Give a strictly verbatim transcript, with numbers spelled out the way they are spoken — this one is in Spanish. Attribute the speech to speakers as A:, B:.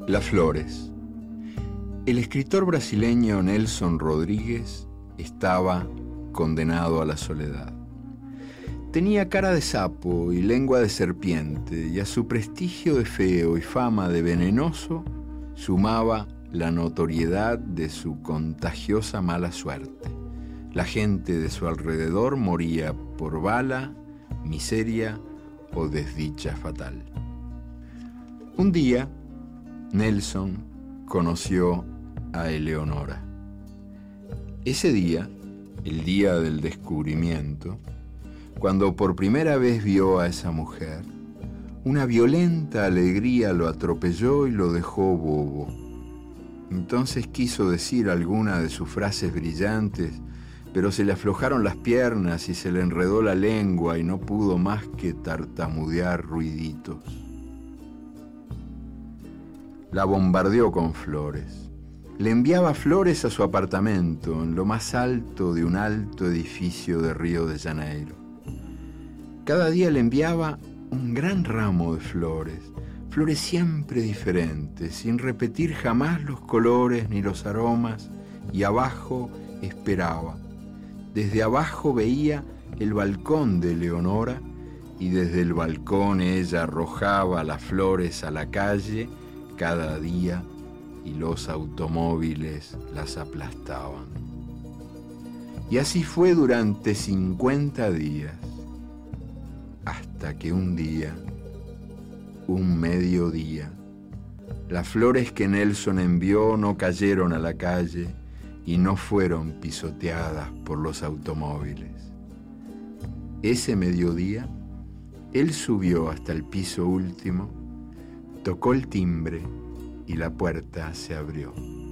A: Las flores. El escritor brasileño Nelson Rodríguez estaba condenado a la soledad. Tenía cara de sapo y lengua de serpiente, y a su prestigio de feo y fama de venenoso sumaba la notoriedad de su contagiosa mala suerte. La gente de su alrededor moría por bala, miseria o desdicha fatal. Un día, Nelson conoció a Eleonora. Ese día, el día del descubrimiento, cuando por primera vez vio a esa mujer, una violenta alegría lo atropelló y lo dejó bobo. Entonces quiso decir alguna de sus frases brillantes, pero se le aflojaron las piernas y se le enredó la lengua y no pudo más que tartamudear ruiditos. La bombardeó con flores. Le enviaba flores a su apartamento, en lo más alto de un alto edificio de Río de Janeiro. Cada día le enviaba un gran ramo de flores, flores siempre diferentes, sin repetir jamás los colores ni los aromas, y abajo esperaba. Desde abajo veía el balcón de Eleonora, y desde el balcón ella arrojaba las flores a la calle cada día, y los automóviles las aplastaban. Y así fue durante cincuenta días, hasta que un día, un mediodía, las flores que Nelson envió no cayeron a la calle y no fueron pisoteadas por los automóviles. Ese mediodía, él subió hasta el piso último, tocó el timbre y la puerta se abrió.